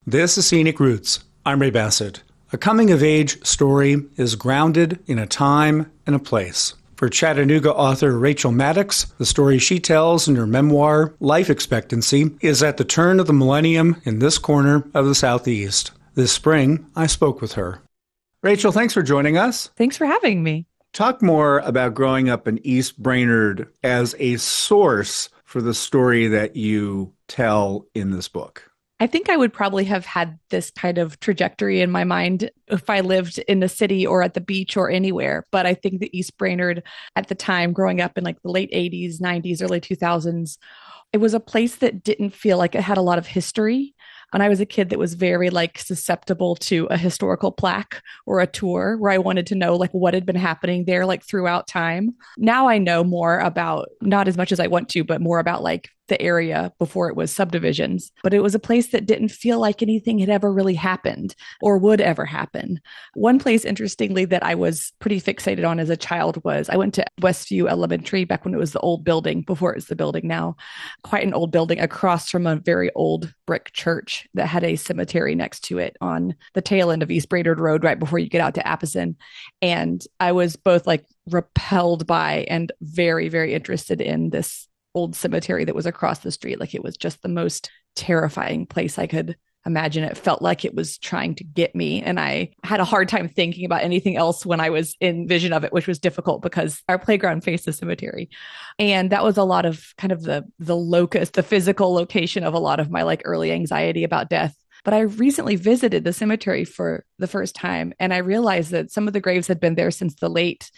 This is Scenic Roots. I'm Ray Bassett. A coming-of-age story is grounded in a time and a place. For Chattanooga author Rachel Maddox, the story she tells in her memoir, Life Expectancy, is at the turn of the millennium in this corner of the Southeast. This spring, I spoke with her. Rachel, thanks for joining us. Thanks for having me. Talk more about growing up in East Brainerd as a source for the story that you tell in this book. I think I would probably have had this kind of trajectory in my mind if I lived in the city or at the beach or anywhere. But I think the East Brainerd at the time, growing up in like the late 80s, 90s, early 2000s, it was a place that didn't feel like it had a lot of history. And I was a kid that was very like susceptible to a historical plaque or a tour where I wanted to know like what had been happening there like throughout time. Now I know more about, not as much as I want to, but more about like the area before it was subdivisions. But it was a place that didn't feel like anything had ever really happened or would ever happen. One place, interestingly, that I was pretty fixated on as a child was I went to Westview Elementary back when it was the old building, before it's the building now, quite an old building across from a very old brick church that had a cemetery next to it on the tail end of East Brainerd Road, right before you get out to Appleton. And I was both like repelled by and very, very interested in this old cemetery that was across the street. Like it was just the most terrifying place I could imagine. It felt like it was trying to get me. And I had a hard time thinking about anything else when I was in vision of it, which was difficult because our playground faced the cemetery. And that was a lot of kind of the locus, the physical location of a lot of my like early anxiety about death. But I recently visited the cemetery for the first time, and I realized that some of the graves had been there since the late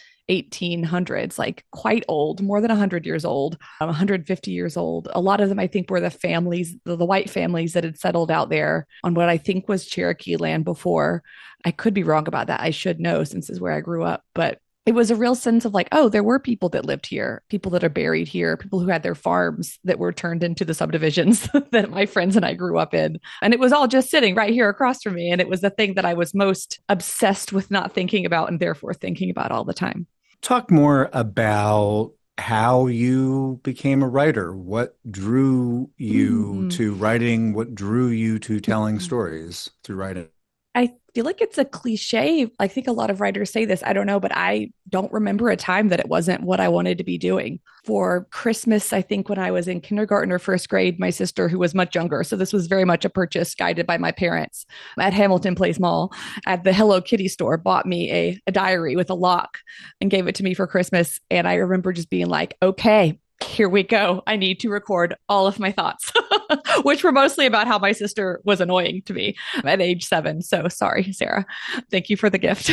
1800s, like quite old, more than 100 years old, 150 years old. A lot of them, I think, were the families, the white families that had settled out there on what I think was Cherokee land before. I could be wrong about that. I should know since this is where I grew up. But it was a real sense of like, oh, there were people that lived here, people that are buried here, people who had their farms that were turned into the subdivisions that my friends and I grew up in. And it was all just sitting right here across from me. And it was the thing that I was most obsessed with not thinking about and therefore thinking about all the time. Talk more about how you became a writer. What drew you to writing? What drew you to telling stories through writing? I feel like it's a cliche. I think a lot of writers say this. I don't know, but I don't remember a time that it wasn't what I wanted to be doing. For Christmas, I think when I was in kindergarten or first grade, my sister, who was much younger, so this was very much a purchase guided by my parents at Hamilton Place Mall at the Hello Kitty store, bought me a diary with a lock and gave it to me for Christmas. And I remember just being like, okay, here we go. I need to record all of my thoughts, which were mostly about how my sister was annoying to me at age 7. So sorry, Sarah. Thank you for the gift.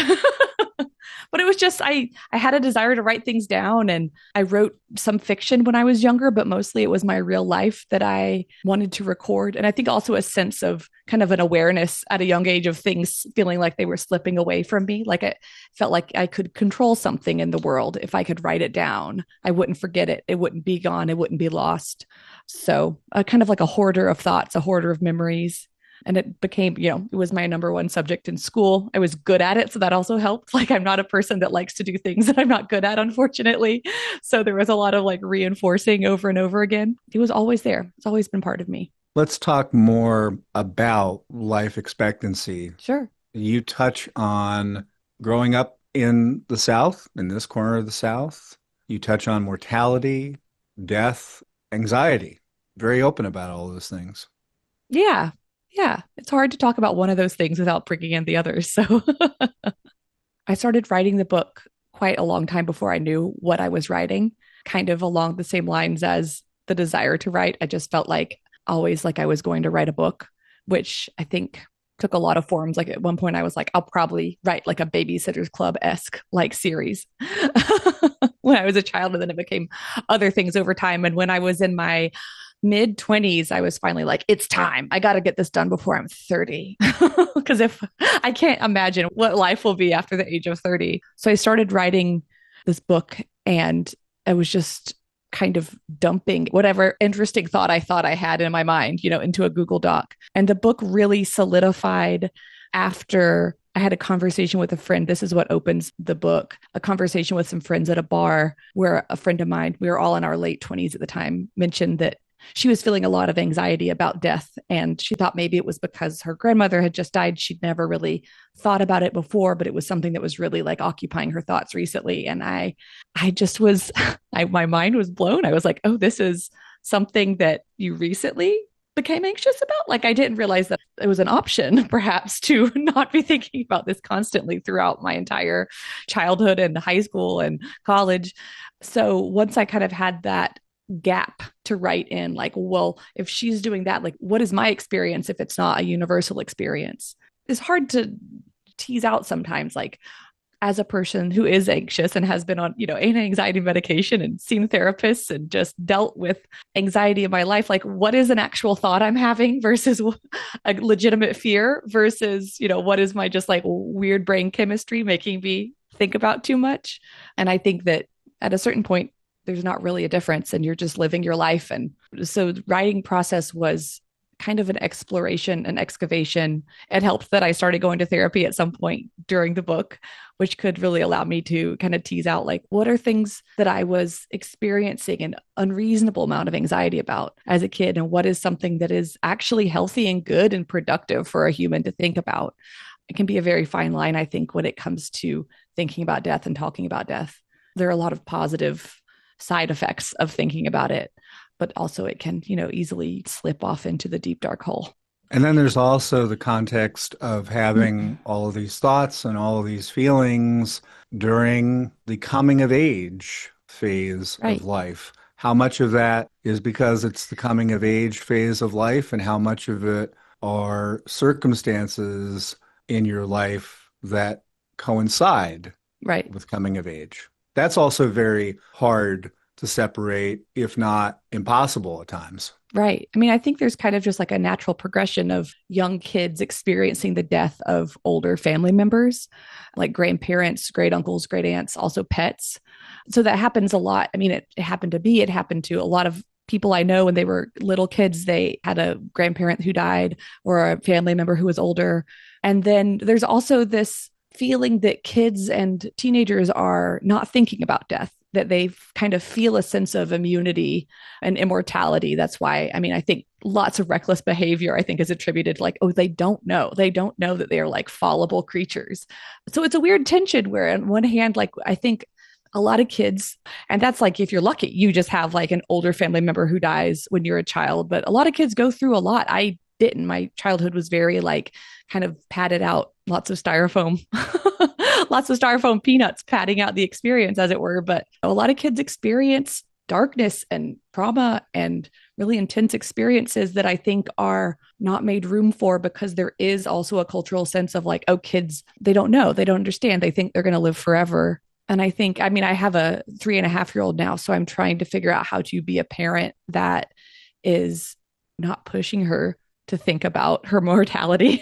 But it was just, I had a desire to write things down, and I wrote some fiction when I was younger, but mostly it was my real life that I wanted to record. And I think also a sense of kind of an awareness at a young age of things feeling like they were slipping away from me. Like I felt like I could control something in the world. If I could write it down, I wouldn't forget it. It wouldn't be gone. It wouldn't be lost. So kind of like a hoarder of thoughts, a hoarder of memories. And it became, it was my number one subject in school. I was good at it. So that also helped. Like, I'm not a person that likes to do things that I'm not good at, unfortunately. So there was a lot of like reinforcing over and over again. It was always there. It's always been part of me. Let's talk more about life expectancy. Sure. You touch on growing up in the South, in this corner of the South. You touch on mortality, death, anxiety. Very open about all those things. Yeah. Yeah, it's hard to talk about one of those things without bringing in the others. So I started writing the book quite a long time before I knew what I was writing, kind of along the same lines as the desire to write. I just felt like always like I was going to write a book, which I think took a lot of forms. Like at one point I was like, I'll probably write like a Babysitter's Club-esque like series when I was a child. And then it became other things over time. And when I was in my mid 20s, I was finally like, it's time. I got to get this done before I'm 30. Because if I can't imagine what life will be after the age of 30. So I started writing this book, and I was just kind of dumping whatever interesting thought I had in my mind, into a Google Doc. And the book really solidified after I had a conversation with a friend. This is what opens the book. A conversation with some friends at a bar where a friend of mine, we were all in our late 20s at the time, mentioned that she was feeling a lot of anxiety about death. And she thought maybe it was because her grandmother had just died. She'd never really thought about it before, but it was something that was really like occupying her thoughts recently. And I just was, my mind was blown. I was like, oh, this is something that you recently became anxious about. Like, I didn't realize that it was an option, perhaps, to not be thinking about this constantly throughout my entire childhood and high school and college. So once I kind of had that gap to write in, like, well, if she's doing that, like, what is my experience if it's not a universal experience? It's hard to tease out sometimes, like, as a person who is anxious and has been on, anti-anxiety medication and seen therapists and just dealt with anxiety in my life, like, what is an actual thought I'm having versus a legitimate fear versus, what is my just like weird brain chemistry making me think about too much? And I think that at a certain point, there's not really a difference and you're just living your life. And so the writing process was kind of an exploration, an excavation. It helped that I started going to therapy at some point during the book, which could really allow me to kind of tease out, like, what are things that I was experiencing an unreasonable amount of anxiety about as a kid? And what is something that is actually healthy and good and productive for a human to think about? It can be a very fine line, I think, when it comes to thinking about death and talking about death. There are a lot of positive side effects of thinking about it, but also it can, easily slip off into the deep, dark hole. And then there's also the context of having all of these thoughts and all of these feelings during the coming of age phase Right. of life. How much of that is because it's the coming of age phase of life, and how much of it are circumstances in your life that coincide Right. with coming of age? That's also very hard to separate, if not impossible at times. Right. I mean, I think there's kind of just like a natural progression of young kids experiencing the death of older family members, like grandparents, great uncles, great aunts, also pets. So that happens a lot. I mean, it happened to me, it happened to a lot of people I know when they were little kids. They had a grandparent who died or a family member who was older. And then there's also this feeling that kids and teenagers are not thinking about death, that they kind of feel a sense of immunity and immortality. That's why, I mean, I think lots of reckless behavior, I think, is attributed to like, oh, they don't know. They don't know that they are like fallible creatures. So it's a weird tension where on one hand, like, I think a lot of kids, and that's like, if you're lucky, you just have like an older family member who dies when you're a child, but a lot of kids go through a lot. I didn't. My childhood was very like kind of padded out, lots of styrofoam, lots of styrofoam peanuts padding out the experience, as it were. But a lot of kids experience darkness and trauma and really intense experiences that I think are not made room for, because there is also a cultural sense of like, oh, kids, they don't know, they don't understand, they think they're going to live forever. And I think, I mean, I have a 3.5-year-old now, so I'm trying to figure out how to be a parent that is not pushing her to think about her mortality,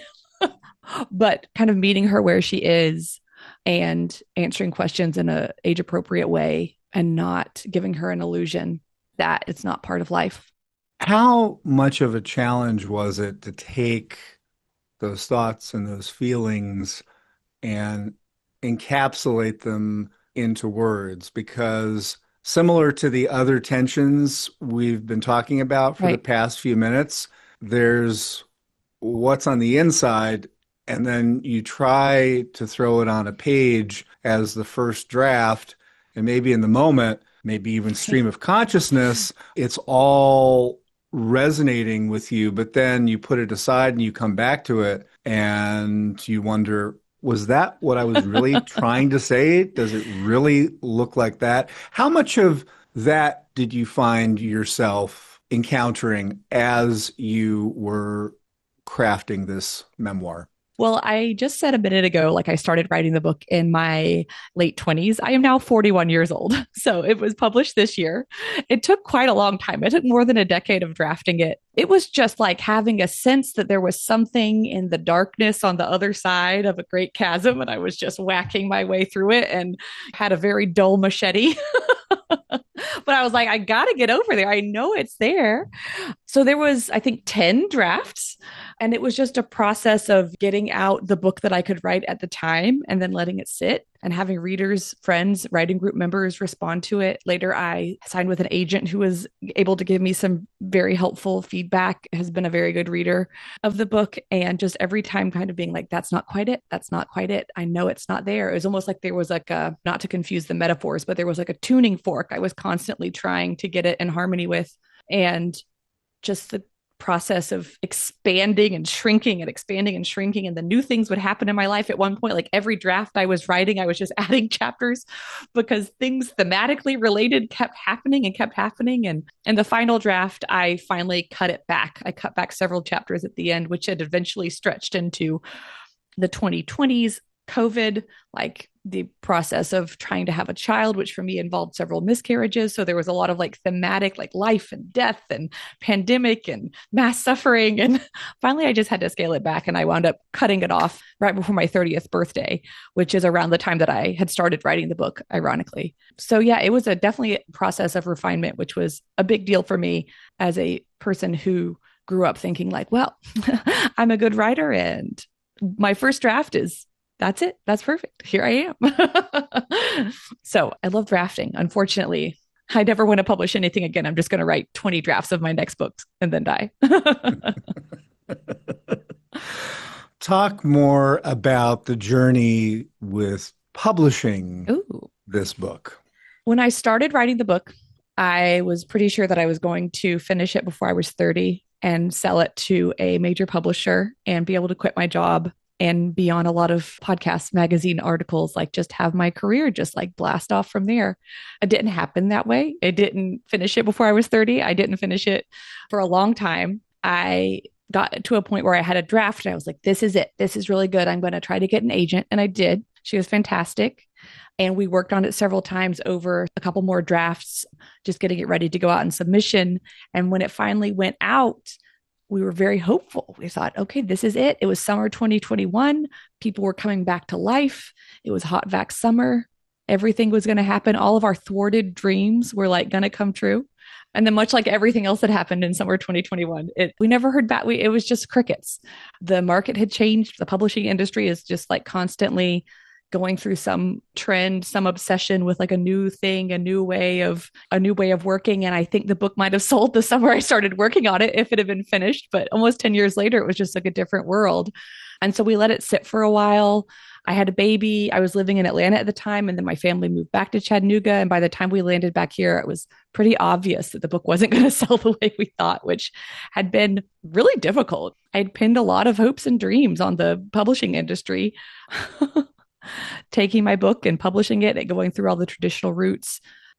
but kind of meeting her where she is and answering questions in a age appropriate way and not giving her an illusion that it's not part of life. How much of a challenge was it to take those thoughts and those feelings and encapsulate them into words? Because similar to the other tensions we've been talking about for the Right. past few minutes, there's what's on the inside, and then you try to throw it on a page as the first draft, and maybe in the moment, maybe even stream of consciousness, it's all resonating with you, but then you put it aside and you come back to it and you wonder, was that what I was really trying to say? Does it really look like that? How much of that did you find yourself encountering as you were crafting this memoir? Well, I just said a minute ago, like, I started writing the book in my late 20s. I am now 41 years old. So it was published this year. It took quite a long time. It took more than a decade of drafting it. It was just like having a sense that there was something in the darkness on the other side of a great chasm. And I was just whacking my way through it and had a very dull machete. But I was like, I got to get over there. I know it's there. So there was, I think, 10 drafts And it was just a process of getting out the book that I could write at the time and then letting it sit and having readers, friends, writing group members respond to it. Later, I signed with an agent who was able to give me some very helpful feedback, has been a very good reader of the book. And just every time kind of being like, that's not quite it. That's not quite it. I know it's not there. It was almost like there was like a, not to confuse the metaphors, but there was like a tuning fork I was constantly trying to get it in harmony with. And just the process of expanding and shrinking and expanding and shrinking, and the new things would happen in my life. At one point, like every draft I was writing, I was just adding chapters because things thematically related kept happening and kept happening. And in the final draft, I finally cut it back. I cut back several chapters at the end, which had eventually stretched into the 2020s, COVID, like the process of trying to have a child, which for me involved several miscarriages. So there was a lot of like thematic, like life and death and pandemic and mass suffering. And finally, I just had to scale it back. And I wound up cutting it off right before my 30th birthday, which is around the time that I had started writing the book, ironically. So yeah, it was definitely a process of refinement, which was a big deal for me as a person who grew up thinking like, well, I'm a good writer and my first draft is that's it. That's perfect. Here I am. So I love drafting. Unfortunately, I never want to publish anything again. I'm just going to write 20 drafts of my next books and then die. Talk more about the journey with publishing this book. When I started writing the book, I was pretty sure that I was going to finish it before I was 30 and sell it to a major publisher and be able to quit my job and be on a lot of podcasts, magazine articles, like just have my career just like blast off from there. It didn't happen that way. I didn't finish it before I was 30. I didn't finish it for a long time. I got to a point where I had a draft and I was like, this is it. This is really good. I'm going to try to get an agent. And I did. She was fantastic. And we worked on it several times over a couple more drafts, just getting it ready to go out in submission. And when it finally went out, we were very hopeful. We thought, okay, this is it. It was summer 2021. People were coming back to life. It was hot vax summer. Everything was going to happen. All of our thwarted dreams were like going to come true. And then much like everything else that happened in summer 2021, we never heard back. It was just crickets. The market had changed. The publishing industry is just like constantly going through some trend, some obsession with like a new thing, a new way of working. And I think the book might have sold the summer I started working on it if it had been finished, but almost 10 years later, it was just like a different world. And so we let it sit for a while. I had a baby. I was living in Atlanta at the time, and then my family moved back to Chattanooga. And by the time we landed back here, it was pretty obvious that the book wasn't going to sell the way we thought, which had been really difficult. I'd pinned a lot of hopes and dreams on the publishing industry. Taking my book and publishing it and going through all the traditional routes.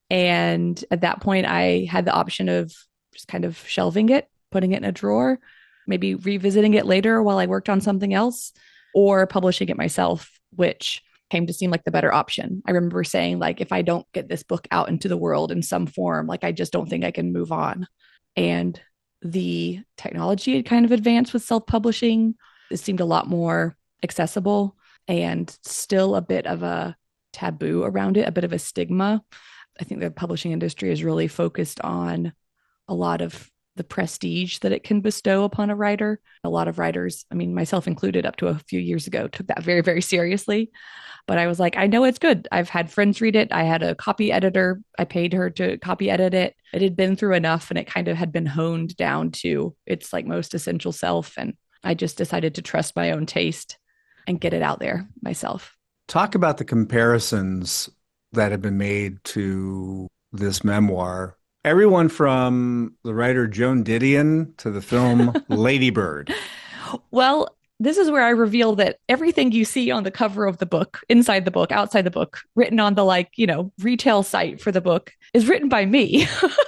And at that point, I had the option of just kind of shelving it, putting it in a drawer, maybe revisiting it later while I worked on something else, or publishing it myself, which came to seem like the better option. I remember saying, like, if I don't get this book out into the world in some form, like, I just don't think I can move on. And the technology had kind of advanced with self-publishing. It seemed a lot more accessible, and still a bit of a taboo around it, a bit of a stigma. I think the publishing industry is really focused on a lot of the prestige that it can bestow upon a writer. A lot of writers, I mean, myself included, up to a few years ago, took that very, very seriously. But I was like, I know it's good. I've had friends read it. I had a copy editor. I paid her to copy edit it. It had been through enough, and it kind of had been honed down to its like most essential self. And I just decided to trust my own taste and get it out there myself. Talk about the comparisons that have been made to this memoir. Everyone from the writer Joan Didion to the film Lady Bird. Well, this is where I reveal that everything you see on the cover of the book, inside the book, outside the book, written on the retail site for the book is written by me.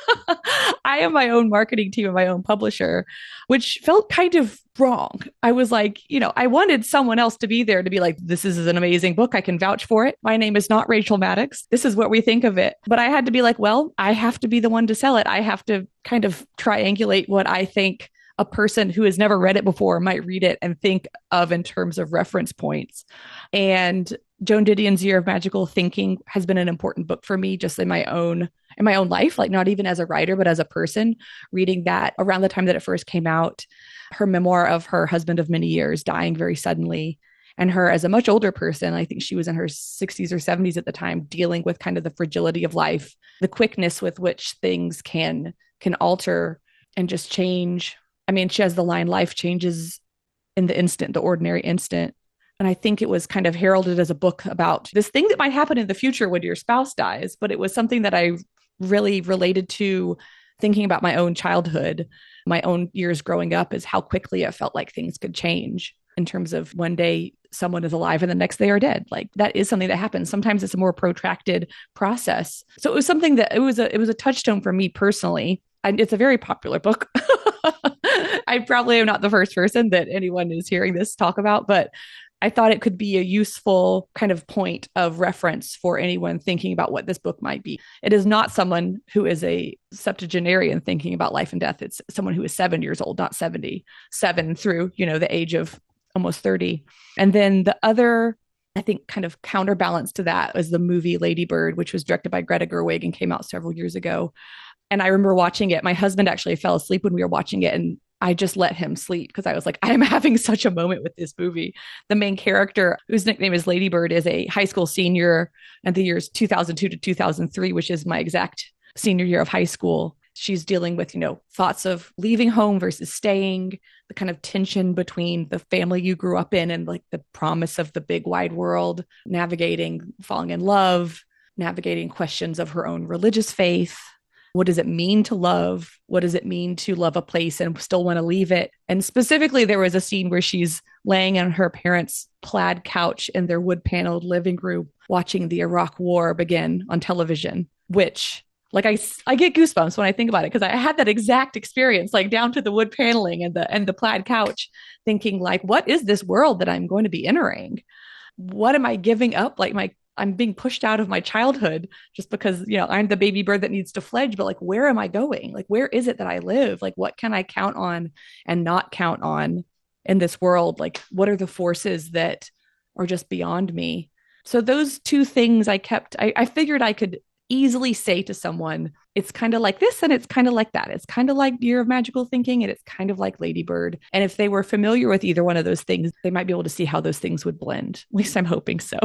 I am my own marketing team and my own publisher, which felt kind of wrong. I was like, I wanted someone else to be there to be like, this is an amazing book. I can vouch for it. My name is not Rachel Maddox. This is what we think of it. But I had to be like, well, I have to be the one to sell it. I have to kind of triangulate what I think a person who has never read it before might read it and think of in terms of reference points. And Joan Didion's Year of Magical Thinking has been an important book for me just in my own life, like not even as a writer, but as a person. Reading that around the time that it first came out her memoir of her husband of many years dying very suddenly, and her as a much older person. I think she was in her 60s or 70s at the time, dealing with kind of the fragility of life, the quickness with which things can alter and just change. I mean, she has the line, life changes in the instant, the ordinary instant. And I think it was kind of heralded as a book about this thing that might happen in the future when your spouse dies. But it was something that I really related to, thinking about my own childhood, my own years growing up, is how quickly it felt like things could change in terms of one day someone is alive and the next they are dead. Like that is something that happens. Sometimes it's a more protracted process. So it was something that it was a touchstone for me personally. And it's a very popular book. I probably am not the first person that anyone is hearing this talk about, but I thought it could be a useful kind of point of reference for anyone thinking about what this book might be. It is not someone who is a septuagenarian thinking about life and death. It's someone who is 7 years old, not 77 through, the age of almost 30. And then the other, I think, kind of counterbalance to that was the movie Lady Bird, which was directed by Greta Gerwig and came out several years ago. And I remember watching it. My husband actually fell asleep when we were watching it, and I just let him sleep because I was like, I'm having such a moment with this movie. The main character, whose nickname is Lady Bird, is a high school senior in the years 2002 to 2003, which is my exact senior year of high school. She's dealing with, thoughts of leaving home versus staying, the kind of tension between the family you grew up in and like the promise of the big wide world, navigating falling in love, navigating questions of her own religious faith. What does it mean to love? What does it mean to love a place and still want to leave it? And specifically, there was a scene where she's laying on her parents' plaid couch in their wood-paneled living room, watching the Iraq War begin on television, which, like, I get goosebumps when I think about it, because I had that exact experience, like down to the wood paneling and the plaid couch, thinking like, what is this world that I'm going to be entering? What am I giving up? I'm being pushed out of my childhood just because, I'm the baby bird that needs to fledge, but like, where am I going? Like, where is it that I live? Like, what can I count on and not count on in this world? Like, what are the forces that are just beyond me? So those two things I figured I could easily say to someone, it's kind of like this and it's kind of like that. It's kind of like Year of Magical Thinking and it's kind of like Lady Bird. And if they were familiar with either one of those things, they might be able to see how those things would blend. At least I'm hoping so.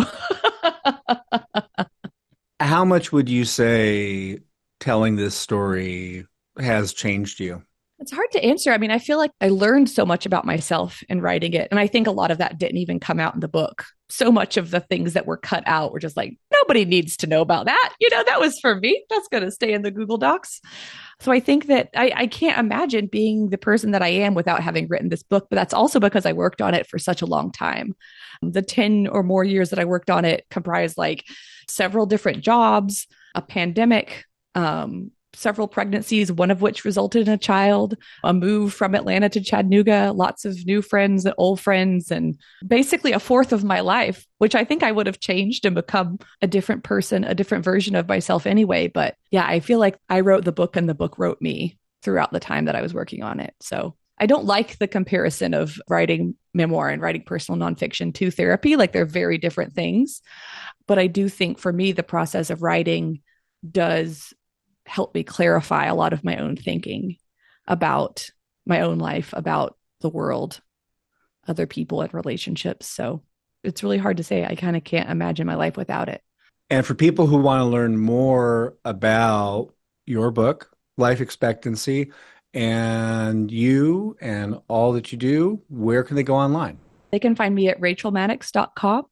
How much would you say telling this story has changed you? It's hard to answer. I mean, I feel like I learned so much about myself in writing it. And I think a lot of that didn't even come out in the book. So much of the things that were cut out were just like, nobody needs to know about that. That was for me. That's going to stay in the Google Docs. So I think that I can't imagine being the person that I am without having written this book. But that's also because I worked on it for such a long time. The 10 or more years that I worked on it comprised like several different jobs, a pandemic, several pregnancies, one of which resulted in a child, a move from Atlanta to Chattanooga, lots of new friends and old friends, and basically a fourth of my life, which I think I would have changed and become a different person, a different version of myself anyway. But yeah, I feel like I wrote the book and the book wrote me throughout the time that I was working on it. So I don't like the comparison of writing memoir and writing personal nonfiction to therapy. Like they're very different things. But I do think for me, the process of writing does help me clarify a lot of my own thinking about my own life, about the world, other people and relationships. So it's really hard to say. I kind of can't imagine my life without it. And for people who want to learn more about your book, Life Expectancy, and you and all that you do, where can they go online? They can find me at rachelmaddux.com,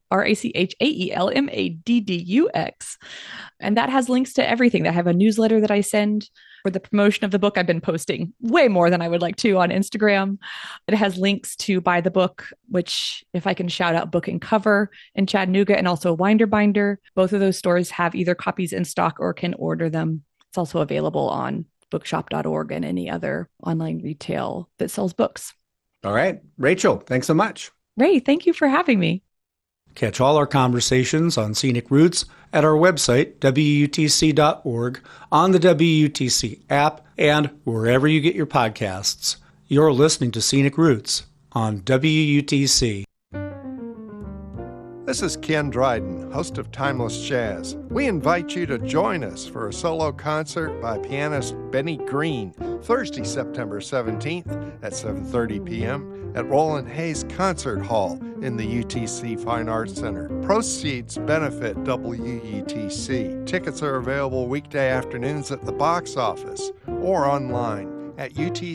RachelMaddux. And that has links to everything. I have a newsletter that I send for the promotion of the book. I've been posting way more than I would like to on Instagram. It has links to buy the book, which, if I can shout out, Book and Cover in Chattanooga, and also Winder Binder. Both of those stores have either copies in stock or can order them. It's also available on bookshop.org and any other online retail that sells books. All right. Rachel, thanks so much. Ray, thank you for having me. Catch all our conversations on Scenic Roots at our website, WUTC.org, on the WUTC app, and wherever you get your podcasts. You're listening to Scenic Roots on WUTC. This is Ken Dryden, host of Timeless Jazz. We invite you to join us for a solo concert by pianist Benny Green, Thursday, September 17th at 7:30 p.m. at Roland Hayes Concert Hall in the UTC Fine Arts Center. Proceeds benefit WUTC. Tickets are available weekday afternoons at the box office or online at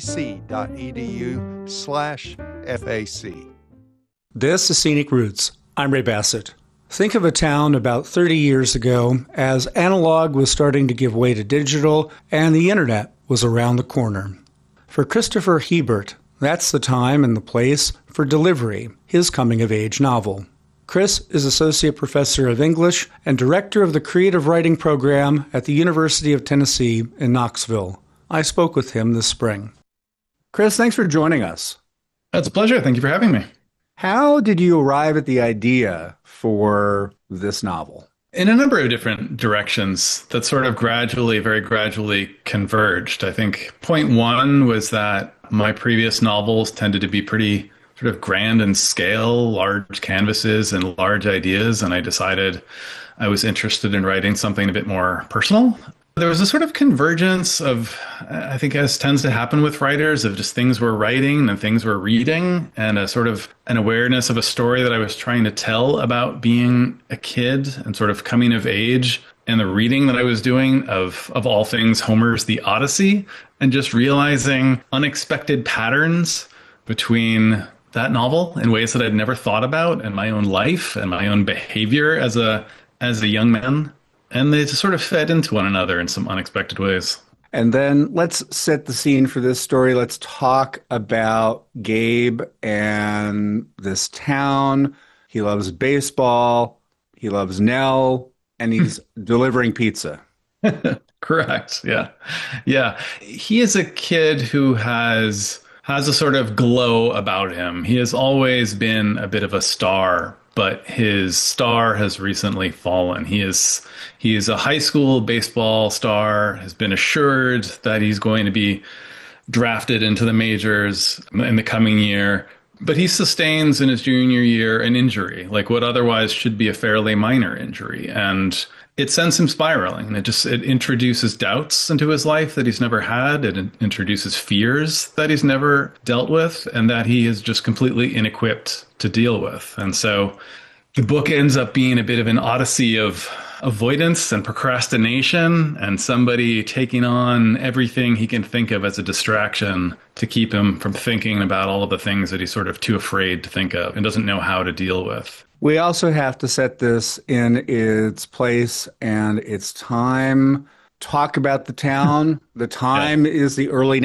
utc.edu/FAC. This is Scenic Roots. I'm Ray Bassett. Think of a town about 30 years ago as analog was starting to give way to digital and the internet was around the corner. For Christopher Hebert, that's the time and the place for Delivery, his coming-of-age novel. Chris is Associate Professor of English and Director of the Creative Writing Program at the University of Tennessee in Knoxville. I spoke with him this spring. Chris, thanks for joining us. It's a pleasure. Thank you for having me. How did you arrive at the idea for this novel? In a number of different directions that sort of very gradually converged. I think point one was that my previous novels tended to be pretty sort of grand in scale, large canvases and large ideas. And I decided I was interested in writing something a bit more personal. There was a sort of convergence of, I think as tends to happen with writers, of just things we're writing and things we're reading, and a sort of an awareness of a story that I was trying to tell about being a kid and sort of coming of age, and the reading that I was doing of all things Homer's The Odyssey, and just realizing unexpected patterns between that novel in ways that I'd never thought about in my own life and my own behavior as a young man. And they just sort of fed into one another in some unexpected ways. And then let's set the scene for this story. Let's talk about Gabe and this town. He loves baseball. He loves Nell. And he's delivering pizza. Correct. Yeah. Yeah. He is a kid who has a sort of glow about him. He has always been a bit of a star, but his star has recently fallen. He is a high school baseball star, has been assured that he's going to be drafted into the majors in the coming year, but he sustains in his junior year an injury, like what otherwise should be a fairly minor injury. And it sends him spiraling. It introduces doubts into his life that he's never had. It introduces fears that he's never dealt with and that he is just completely inequipped to deal with. And so the book ends up being a bit of an odyssey of avoidance and procrastination and somebody taking on everything he can think of as a distraction to keep him from thinking about all of the things that he's sort of too afraid to think of and doesn't know how to deal with. We also have to set this in its place and its time. Talk about the town. The time is the early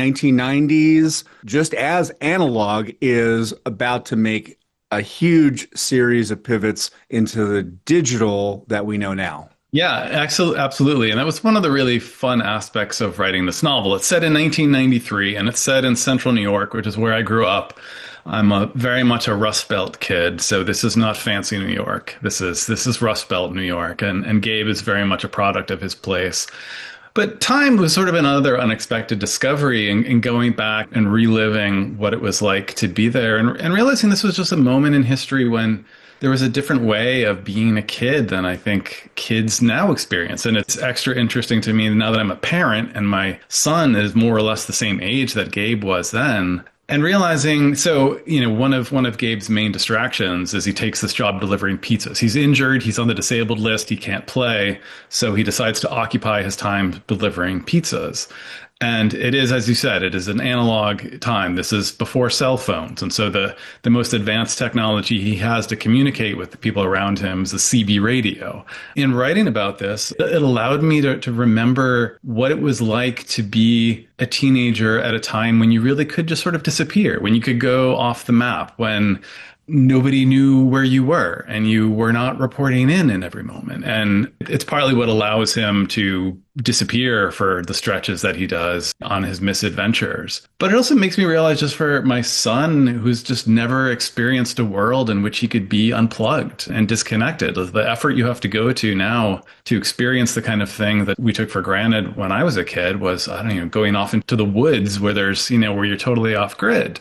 1990s, just as analog is about to make a huge series of pivots into the digital that we know now. Yeah, absolutely. And that was one of the really fun aspects of writing this novel. It's set in 1993 and it's set in central New York, which is where I grew up. I'm very much a Rust Belt kid, so this is not fancy New York. This is Rust Belt New York, and Gabe is very much a product of his place. But time was sort of another unexpected discovery in going back and reliving what it was like to be there and realizing this was just a moment in history when there was a different way of being a kid than I think kids now experience. And it's extra interesting to me now that I'm a parent and my son is more or less the same age that Gabe was then. And realizing, so, one of Gabe's main distractions is he takes this job delivering pizzas. He's injured. He's on the disabled list. He can't play. So he decides to occupy his time delivering pizzas. And it is, as you said, it is an analog time. This is before cell phones. And so the most advanced technology he has to communicate with the people around him is the CB radio. In writing about this, it allowed me to remember what it was like to be a teenager at a time when you really could just sort of disappear, when you could go off the map, when nobody knew where you were and you were not reporting in every moment. And it's partly what allows him to disappear for the stretches that he does on his misadventures. But it also makes me realize, just for my son, who's just never experienced a world in which he could be unplugged and disconnected, the effort you have to go to now to experience the kind of thing that we took for granted when I was a kid was, going off into the woods where there's, where you're totally off grid. But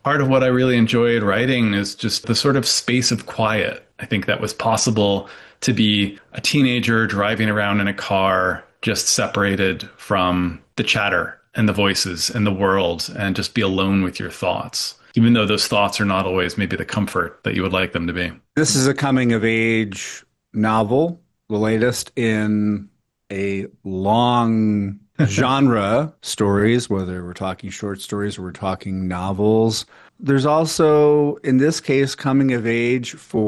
part of what I really enjoyed writing is just the sort of space of quiet. I think that was possible to be a teenager driving around in a car, just separated from the chatter and the voices and the world, and just be alone with your thoughts, even though those thoughts are not always maybe the comfort that you would like them to be. This is a coming of age novel, the latest in a long genre stories, whether we're talking short stories or we're talking novels. There's also, in this case, coming of age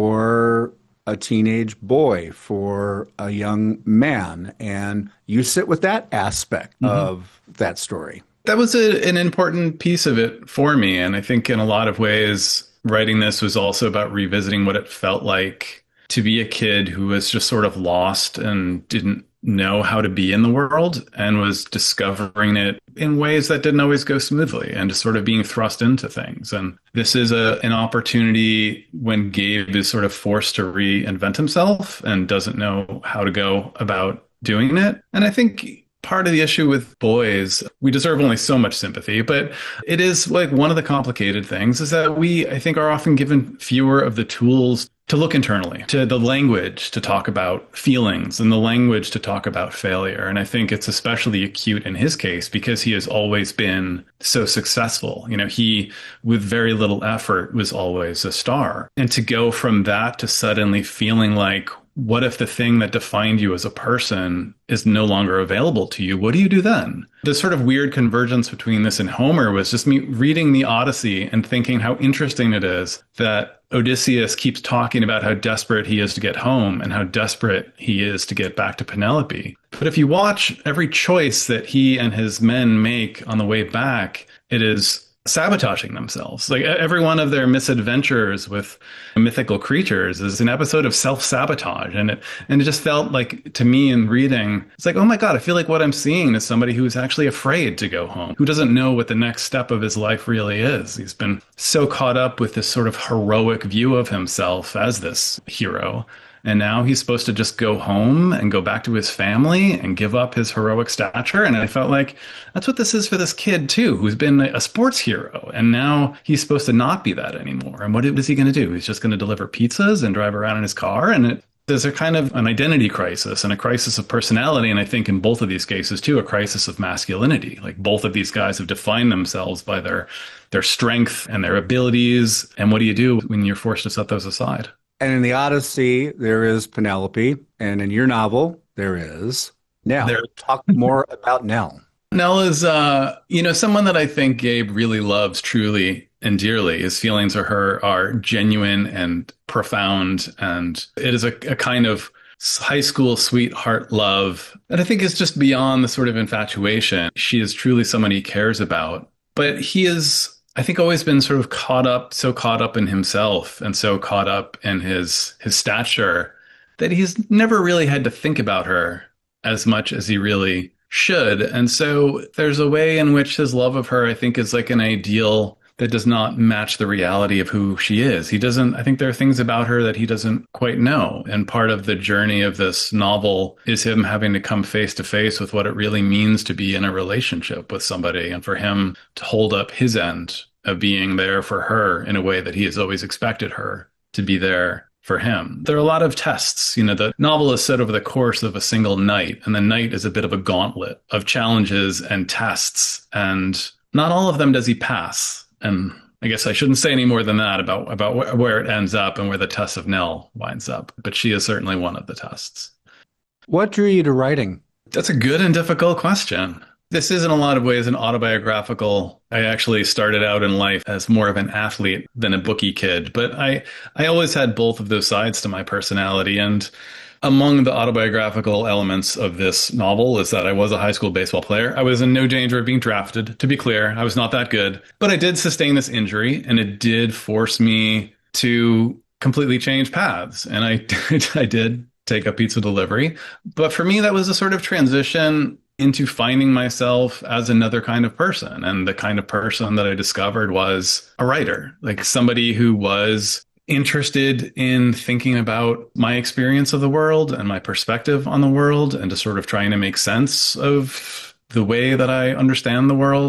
for a teenage boy, for a young man. And you sit with that aspect of that story. That was an important piece of it for me. And I think in a lot of ways, writing this was also about revisiting what it felt like to be a kid who was just sort of lost and didn't know how to be in the world and was discovering it in ways that didn't always go smoothly and just sort of being thrust into things. And this is an opportunity when Gabe is sort of forced to reinvent himself and doesn't know how to go about doing it. And I think part of the issue with boys, we deserve only so much sympathy, but it is like one of the complicated things is that we, I think, are often given fewer of the tools to look internally, to the language to talk about feelings and the language to talk about failure. And I think it's especially acute in his case because he has always been so successful. You know, he, with very little effort, was always a star. And to go from that to suddenly feeling like, what if the thing that defined you as a person is no longer available to you? What do you do then? The sort of weird convergence between this and Homer was just me reading the Odyssey and thinking how interesting it is that Odysseus keeps talking about how desperate he is to get home and how desperate he is to get back to Penelope. But if you watch every choice that he and his men make on the way back, it is sabotaging themselves. Like every one of their misadventures with mythical creatures is an episode of self-sabotage. And it just felt like, to me in reading, it's like, oh my God, I feel like what I'm seeing is somebody who's actually afraid to go home, who doesn't know what the next step of his life really is. He's been so caught up with this sort of heroic view of himself as this hero. And now he's supposed to just go home and go back to his family and give up his heroic stature. And I felt like that's what this is for this kid, too, who's been a sports hero. And now he's supposed to not be that anymore. And what is he going to do? He's just going to deliver pizzas and drive around in his car. And there's a kind of an identity crisis and a crisis of personality. And I think in both of these cases, too, a crisis of masculinity. Like both of these guys have defined themselves by their strength and their abilities. And what do you do when you're forced to set those aside? And in the Odyssey, there is Penelope. And in your novel, there is Nell. Talk more about Nell. Nell is, someone that I think Gabe really loves truly and dearly. His feelings for her are genuine and profound. And it is a kind of high school sweetheart love that I think is just beyond the sort of infatuation. She is truly someone he cares about. But he is, I think, always been sort of caught up in himself and so caught up in his stature that he's never really had to think about her as much as he really should. And so there's a way in which his love of her, I think, is like an ideal that does not match the reality of who she is. I think there are things about her that he doesn't quite know. And part of the journey of this novel is him having to come face to face with what it really means to be in a relationship with somebody and for him to hold up his end of being there for her in a way that he has always expected her to be there for him. There are a lot of tests. The novel is set over the course of a single night, and the night is a bit of a gauntlet of challenges and tests, and not all of them does he pass. And I guess I shouldn't say any more than that about where it ends up and where the test of Nell winds up. But she is certainly one of the tests. What drew you to writing? That's a good and difficult question. This is in a lot of ways an autobiographical. I actually started out in life as more of an athlete than a bookie kid, but I always had both of those sides to my personality. And among the autobiographical elements of this novel is that I was a high school baseball player. I was in no danger of being drafted. To be clear, I was not that good, but I did sustain this injury and it did force me to completely change paths. And I did take up pizza delivery. But for me, that was a sort of transition into finding myself as another kind of person. And the kind of person that I discovered was a writer, like somebody who was interested in thinking about my experience of the world and my perspective on the world and just sort of trying to make sense of the way that I understand the world.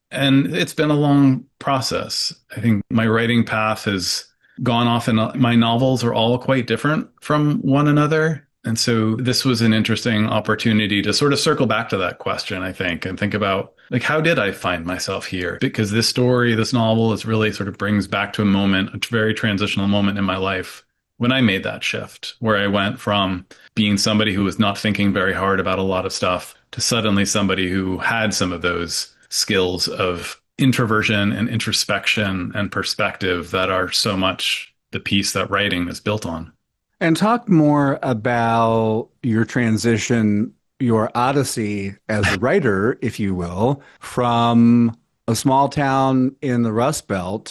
And it's been a long process. I think my writing path has gone off, and my novels are all quite different from one another. And so this was an interesting opportunity to sort of circle back to that question, I think, and think about like, how did I find myself here? Because this story, this novel is really sort of brings back to a moment, a very transitional moment in my life when I made that shift, where I went from being somebody who was not thinking very hard about a lot of stuff to suddenly somebody who had some of those skills of introversion and introspection and perspective that are so much the piece that writing is built on. And talk more about your transition, your odyssey as a writer, if you will, from a small town in the Rust Belt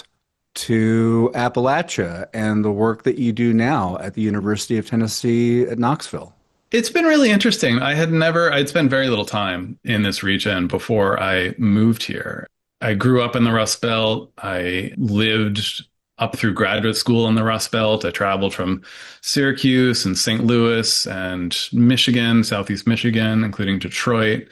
to Appalachia and the work that you do now at the University of Tennessee at Knoxville. It's been really interesting. I'd spent very little time in this region before I moved here. I grew up in the Rust Belt. I lived up through graduate school in the Rust Belt. I traveled from Syracuse and St. Louis and Michigan, Southeast Michigan, including Detroit.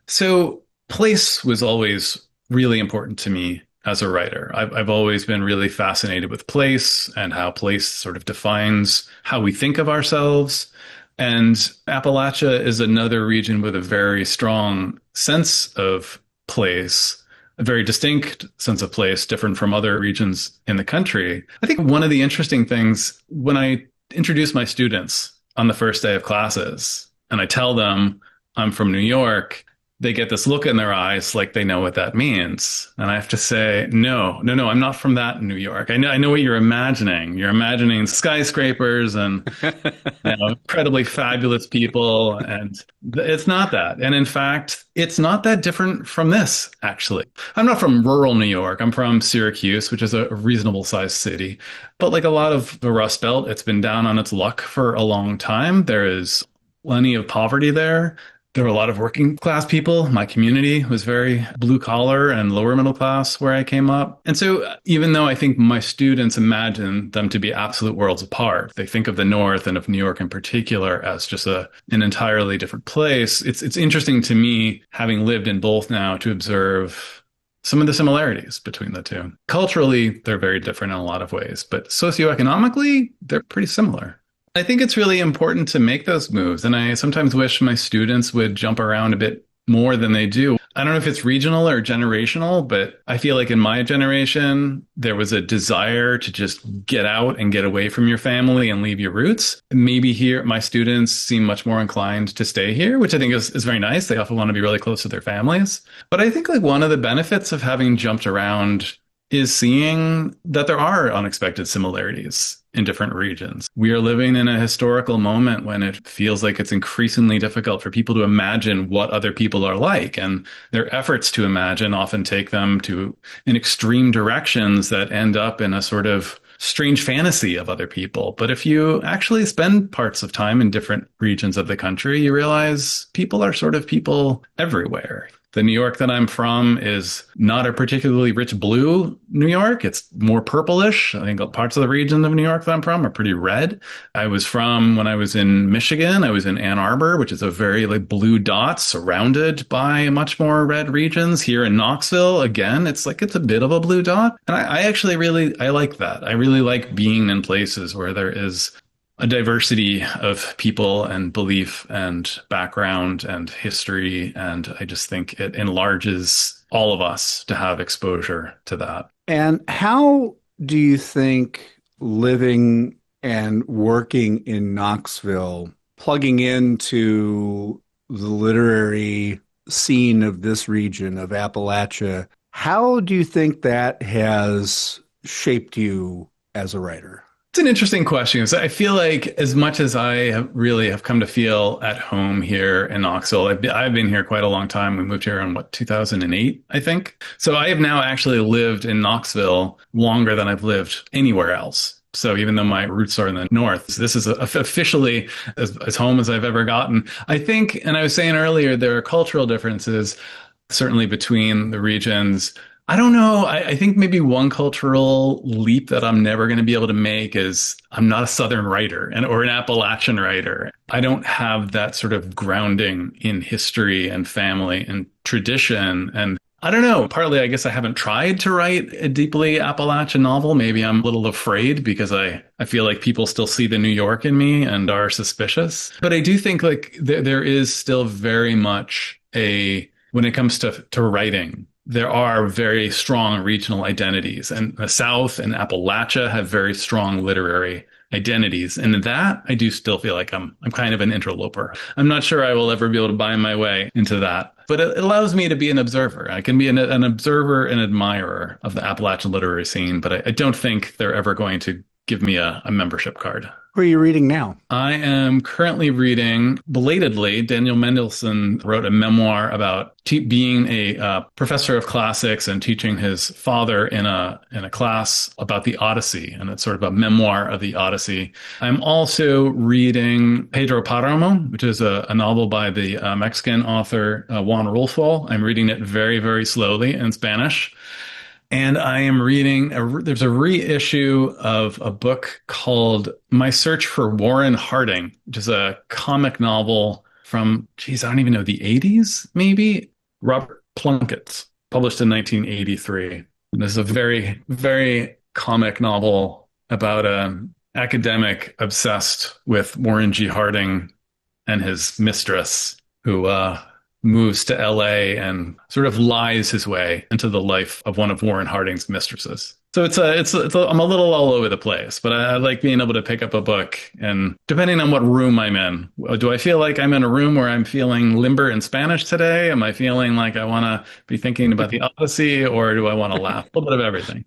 So place was always really important to me as a writer. I've always been really fascinated with place and how place sort of defines how we think of ourselves. And Appalachia is another region with a very strong sense of place, a very distinct sense of place, different from other regions in the country. I think one of the interesting things when I introduce my students on the first day of classes and I tell them I'm from New York, they get this look in their eyes like they know what that means. And I have to say, no, I'm not from that New York. I know what you're imagining. You're imagining skyscrapers and incredibly fabulous people. And it's not that. And in fact, it's not that different from this, actually. I'm not from rural New York. I'm from Syracuse, which is a reasonable sized city. But like a lot of the Rust Belt, it's been down on its luck for a long time. There is plenty of poverty there. There were a lot of working class people. My community was very blue collar and lower middle class where I came up. And so even though I think my students imagine them to be absolute worlds apart, they think of the North and of New York in particular as just an entirely different place. It's interesting to me, having lived in both now, to observe some of the similarities between the two. Culturally, they're very different in a lot of ways, but socioeconomically, they're pretty similar. I think it's really important to make those moves. And I sometimes wish my students would jump around a bit more than they do. I don't know if it's regional or generational, but I feel like in my generation, there was a desire to just get out and get away from your family and leave your roots. Maybe here, my students seem much more inclined to stay here, which I think is very nice. They often want to be really close to their families. But I think like one of the benefits of having jumped around is seeing that there are unexpected similarities in different regions. We are living in a historical moment when it feels like it's increasingly difficult for people to imagine what other people are like. And their efforts to imagine often take them in extreme directions that end up in a sort of strange fantasy of other people. But if you actually spend parts of time in different regions of the country, you realize people are sort of people everywhere. The New York that I'm from is not a particularly rich blue New York. It's more purplish. I think parts of the region of New York that I'm from are pretty red. When I was in Michigan, I was in Ann Arbor, which is a very like blue dot surrounded by much more red regions. Here in Knoxville, again, it's a bit of a blue dot. And I like that. I really like being in places where there is a diversity of people and belief and background and history. And I just think it enlarges all of us to have exposure to that. And how do you think living and working in Knoxville, plugging into the literary scene of this region of Appalachia, how do you think that has shaped you as a writer? It's an interesting question. So I feel like as much as I have come to feel at home here in Knoxville, I've been here quite a long time. We moved here in 2008, I think. So I have now actually lived in Knoxville longer than I've lived anywhere else. So even though my roots are in the North, this is officially as home as I've ever gotten. I think, and I was saying earlier, there are cultural differences, certainly between the regions. I don't know. I think maybe one cultural leap that I'm never going to be able to make is I'm not a Southern writer or an Appalachian writer. I don't have that sort of grounding in history and family and tradition. And I don't know. Partly, I guess I haven't tried to write a deeply Appalachian novel. Maybe I'm a little afraid because I feel like people still see the New York in me and are suspicious. But I do think like there is still very much when it comes to writing, there are very strong regional identities. And the South and Appalachia have very strong literary identities. And that I do still feel like I'm kind of an interloper. I'm not sure I will ever be able to buy my way into that. But it allows me to be an observer. I can be an observer and admirer of the Appalachian literary scene, but I don't think they're ever going to give me a membership card. What are you reading now? I am currently reading, belatedly, Daniel Mendelsohn wrote a memoir about being a professor of classics and teaching his father in a class about the Odyssey, and it's sort of a memoir of the Odyssey. I'm also reading Pedro Páramo, which is a novel by the Mexican author Juan Rulfo. I'm reading it very, very slowly in Spanish. And I am reading, there's a reissue of a book called My Search for Warren Harding, which is a comic novel from, I don't even know, the 80s, maybe? Robert Plunkett, published in 1983. And this is a very, very comic novel about an academic obsessed with Warren G. Harding and his mistress, who moves to LA and sort of lies his way into the life of one of Warren Harding's mistresses. So I'm a little all over the place, but I like being able to pick up a book, and depending on what room I'm in, do I feel like I'm in a room where I'm feeling limber in Spanish today? Am I feeling like I want to be thinking about the Odyssey, or do I want to laugh? A little bit of everything.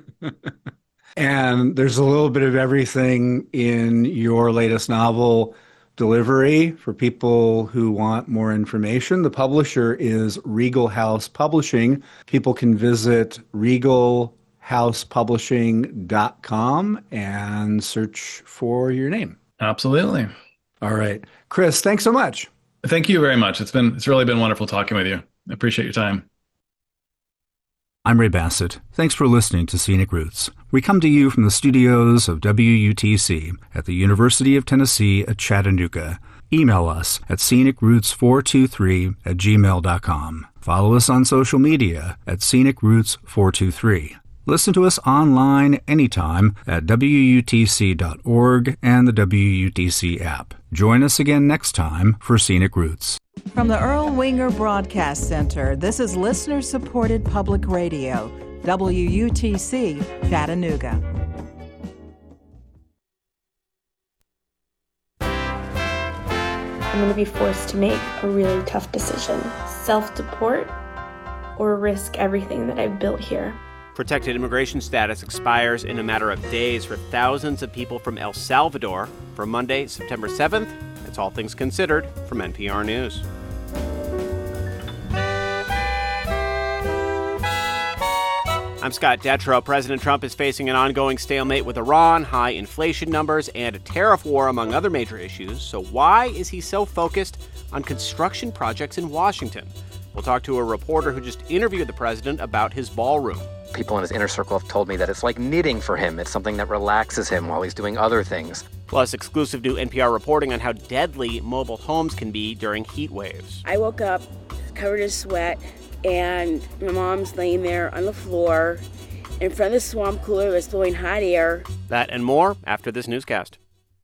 And there's a little bit of everything in your latest novel, Delivery. For people who want more information, the publisher is Regal House Publishing. People can visit regalhousepublishing.com and search for your name. Absolutely. All right. Chris, thanks so much. Thank you very much. It's really been wonderful talking with you. I appreciate your time. I'm Ray Bassett. Thanks for listening to Scenic Roots. We come to you from the studios of WUTC at the University of Tennessee at Chattanooga. Email us at scenicroots423@gmail.com. Follow us on social media at scenicroots423. Listen to us online anytime at WUTC.org and the WUTC app. Join us again next time for Scenic Roots. From the Earl Winger Broadcast Center, this is listener-supported public radio, WUTC, Chattanooga. I'm going to be forced to make a really tough decision. Self-deport or risk everything that I've built here. Protected immigration status expires in a matter of days for thousands of people from El Salvador. From Monday, September 7th, it's All Things Considered from NPR News. I'm Scott Detrow. President Trump is facing an ongoing stalemate with Iran, high inflation numbers, and a tariff war, among other major issues. So why is he so focused on construction projects in Washington? We'll talk to a reporter who just interviewed the president about his ballroom. People in his inner circle have told me that it's like knitting for him. It's something that relaxes him while he's doing other things. Plus, exclusive new NPR reporting on how deadly mobile homes can be during heat waves. I woke up covered in sweat, and my mom's laying there on the floor in front of the swamp cooler that's blowing hot air. That and more after this newscast.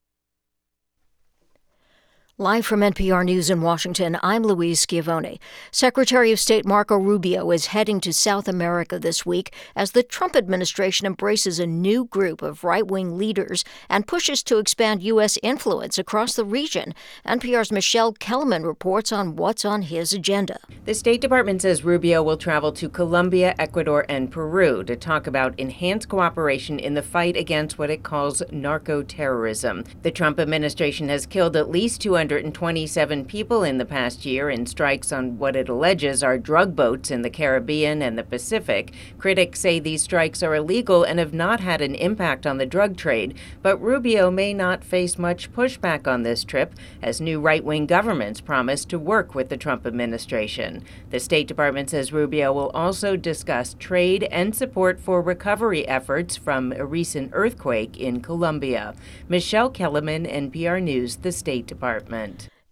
Live from NPR News in Washington, I'm Louise Schiavone. Secretary of State Marco Rubio is heading to South America this week as the Trump administration embraces a new group of right-wing leaders and pushes to expand U.S. influence across the region. NPR's Michelle Kellerman reports on what's on his agenda. The State Department says Rubio will travel to Colombia, Ecuador, and Peru to talk about enhanced cooperation in the fight against what it calls narco-terrorism. The Trump administration has killed at least 227 people in the past year in strikes on what it alleges are drug boats in the Caribbean and the Pacific. Critics say these strikes are illegal and have not had an impact on the drug trade, but Rubio may not face much pushback on this trip, as new right-wing governments promise to work with the Trump administration. The State Department says Rubio will also discuss trade and support for recovery efforts from a recent earthquake in Colombia. Michelle Kellerman, NPR News, the State Department.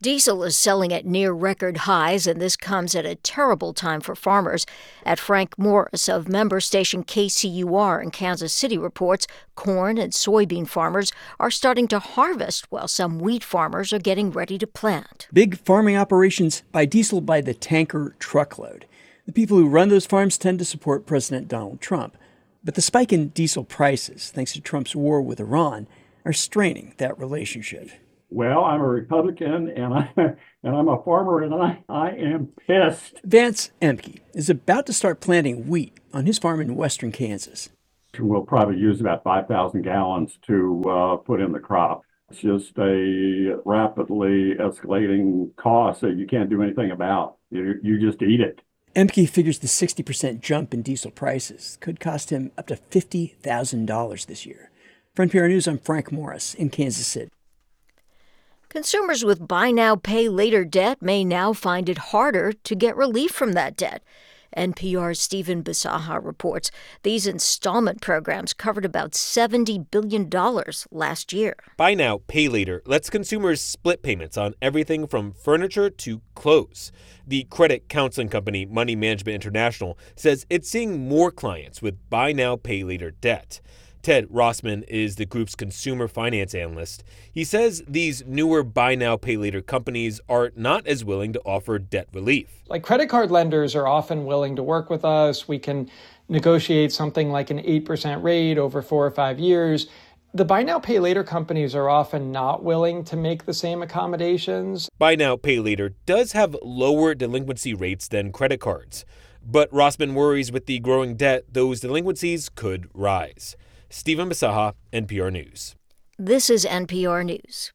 Diesel is selling at near record highs, and this comes at a terrible time for farmers. At Frank Morris of member station KCUR in Kansas City reports corn and soybean farmers are starting to harvest while some wheat farmers are getting ready to plant. Big farming operations buy diesel by the tanker truckload. The people who run those farms tend to support President Donald Trump. But the spike in diesel prices, thanks to Trump's war with Iran, are straining that relationship. Well, I'm a Republican, and I'm a farmer, and I am pissed. Vance Emke is about to start planting wheat on his farm in western Kansas. We'll probably use about 5,000 gallons to put in the crop. It's just a rapidly escalating cost that you can't do anything about. You just eat it. Emke figures the 60% jump in diesel prices could cost him up to $50,000 this year. For NPR News, I'm Frank Morris in Kansas City. Consumers with buy now, pay later debt may now find it harder to get relief from that debt. NPR's Stephen Bisaha reports these installment programs covered about $70 billion last year. Buy now, pay later lets consumers split payments on everything from furniture to clothes. The credit counseling company Money Management International says it's seeing more clients with buy now, pay later debt. Ted Rossman is the group's consumer finance analyst. He says these newer buy now, pay later companies are not as willing to offer debt relief. Like credit card lenders are often willing to work with us. We can negotiate something like an 8% rate over 4 or 5 years. The buy now, pay later companies are often not willing to make the same accommodations. Buy now, pay later does have lower delinquency rates than credit cards. But Rossman worries with the growing debt, those delinquencies could rise. Stephen Bisaha, NPR News. This is NPR News.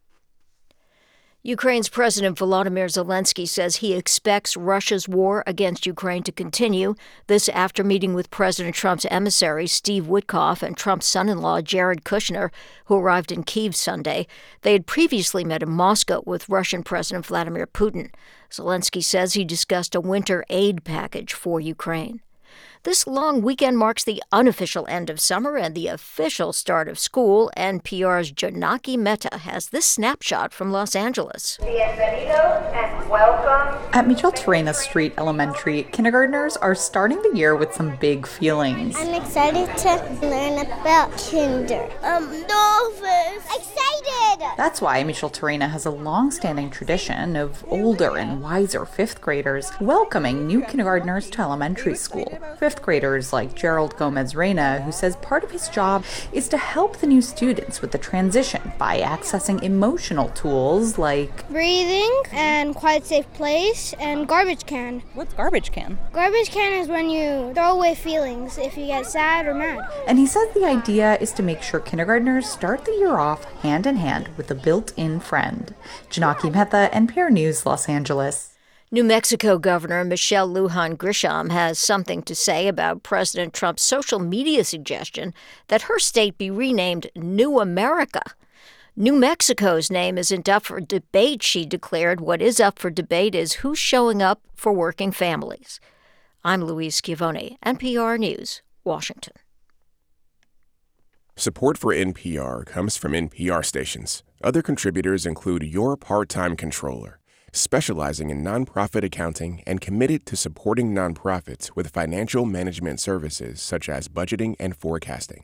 Ukraine's President Volodymyr Zelensky says he expects Russia's war against Ukraine to continue. This after meeting with President Trump's emissary, Steve Witkoff, and Trump's son-in-law, Jared Kushner, who arrived in Kyiv Sunday. They had previously met in Moscow with Russian President Vladimir Putin. Zelensky says he discussed a winter aid package for Ukraine. This long weekend marks the unofficial end of summer and the official start of school. NPR's Janaki Mehta has this snapshot from Los Angeles. Bienvenidos and welcome. At Micheltorena Street Elementary, kindergartners are starting the year with some big feelings. I'm excited to learn about kinder. Nervous. Excited! That's why Micheltorena has a long-standing tradition of older and wiser fifth graders welcoming new kindergartners to elementary school. Fifth graders like Gerald Gomez Reyna, who says part of his job is to help the new students with the transition by accessing emotional tools like breathing and quiet safe place and garbage can. What's garbage can? Garbage can is when you throw away feelings if you get sad or mad. And he says the idea is to make sure kindergartners start the year off hand in hand with a built-in friend. Janaki Mehta, NPR News, Los Angeles. New Mexico Governor Michelle Lujan Grisham has something to say about President Trump's social media suggestion that her state be renamed New America. New Mexico's name isn't up for debate, she declared. What is up for debate is who's showing up for working families. I'm Louise Schiavone, NPR News, Washington. Support for NPR comes from NPR stations. Other contributors include Your Part-Time Controller, specializing in nonprofit accounting and committed to supporting nonprofits with financial management services such as budgeting and forecasting.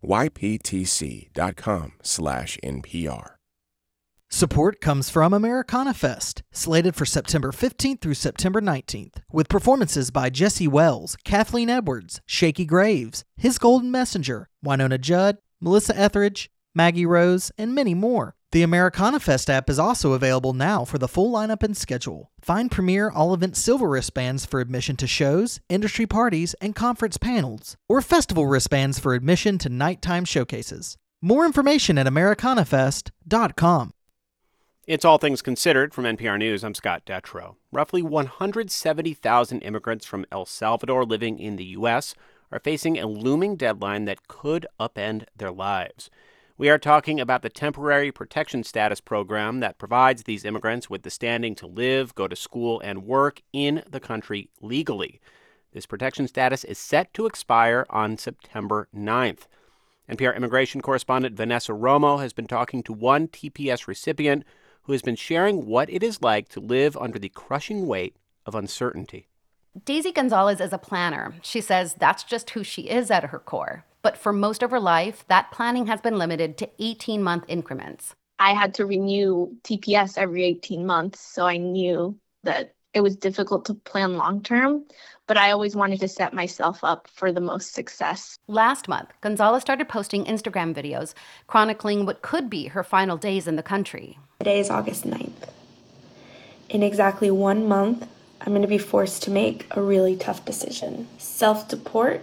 YPTC.com/NPR. Support comes from Americana Fest, slated for September 15th through September 19th, with performances by Jesse Wells, Kathleen Edwards, Shakey Graves, His Golden Messenger, Winona Judd, Melissa Etheridge, Maggie Rose, and many more. The Americana Fest app is also available now for the full lineup and schedule. Find Premier All-Event Silver wristbands for admission to shows, industry parties, and conference panels, or festival wristbands for admission to nighttime showcases. More information at americanafest.com. It's All Things Considered from NPR News. I'm Scott Detrow. Roughly 170,000 immigrants from El Salvador living in the U.S. are facing a looming deadline that could upend their lives. We are talking about the Temporary Protection Status program that provides these immigrants with the standing to live, go to school, and work in the country legally. This protection status is set to expire on September 9th. NPR immigration correspondent Vanessa Romo has been talking to one TPS recipient who has been sharing what it is like to live under the crushing weight of uncertainty. Daisy Gonzalez is a planner. She says that's just who she is at her core. But for most of her life, that planning has been limited to 18-month increments. I had to renew TPS every 18 months, so I knew that it was difficult to plan long-term, but I always wanted to set myself up for the most success. Last month, Gonzalez started posting Instagram videos chronicling what could be her final days in the country. Today is August 9th. In exactly 1 month, I'm going to be forced to make a really tough decision. Self-deport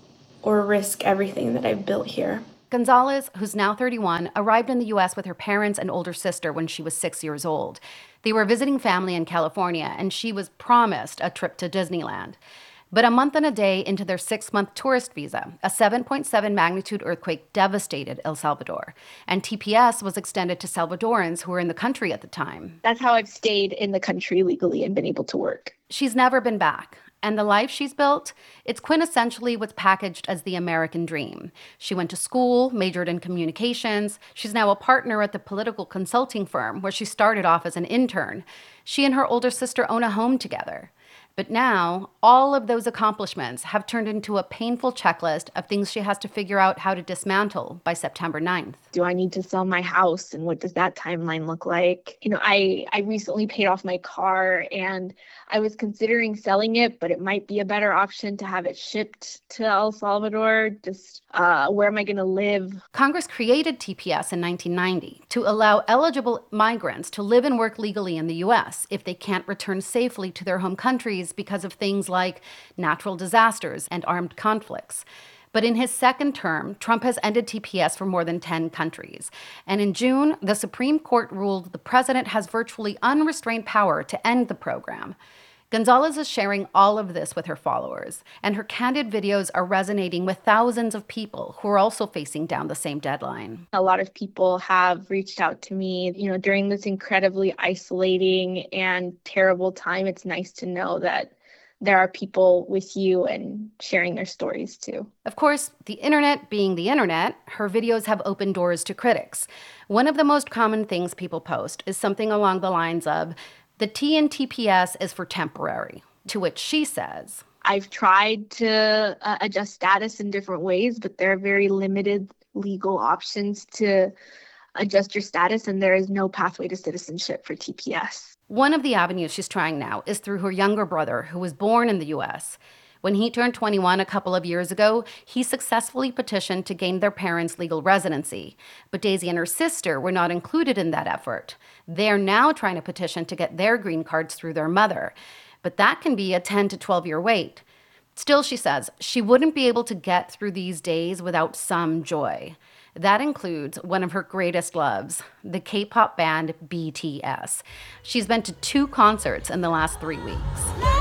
or risk everything that I've built here. Gonzalez, who's now 31, arrived in the U.S. with her parents and older sister when she was 6 years old. They were visiting family in California, and she was promised a trip to Disneyland. But a month and a day into their 6-month tourist visa, a 7.7 magnitude earthquake devastated El Salvador, and TPS was extended to Salvadorans who were in the country at the time. That's how I've stayed in the country legally and been able to work. She's never been back. And the life she's built, it's quintessentially what's packaged as the American dream. She went to school, majored in communications. She's now a partner at the political consulting firm where she started off as an intern. She and her older sister own a home together. But now, all of those accomplishments have turned into a painful checklist of things she has to figure out how to dismantle by September 9th. Do I need to sell my house, and what does that timeline look like? You know, I recently paid off my car, and I was considering selling it, but it might be a better option to have it shipped to El Salvador. Just where am I going to live? Congress created TPS in 1990 to allow eligible migrants to live and work legally in the U.S. if they can't return safely to their home countries because of things like natural disasters and armed conflicts. But in his second term, Trump has ended TPS for more than 10 countries. And in June, the Supreme Court ruled the president has virtually unrestrained power to end the program. Gonzalez is sharing all of this with her followers, and her candid videos are resonating with thousands of people who are also facing down the same deadline. A lot of people have reached out to me, you know, during this incredibly isolating and terrible time. It's nice to know that there are people with you and sharing their stories too. Of course, the internet being the internet, her videos have opened doors to critics. One of the most common things people post is something along the lines of, "The T in TPS is for temporary," to which she says, I've tried to adjust status in different ways, but there are very limited legal options to adjust your status, and there is no pathway to citizenship for TPS. One of the avenues she's trying now is through her younger brother, who was born in the U.S. When he turned 21 a couple of years ago, he successfully petitioned to gain their parents' legal residency. But Daisy and her sister were not included in that effort. They're now trying to petition to get their green cards through their mother. But that can be a 10 to 12-year wait. Still, she says, she wouldn't be able to get through these days without some joy. That includes one of her greatest loves, the K-pop band BTS. She's been to 2 concerts in the last 3 weeks.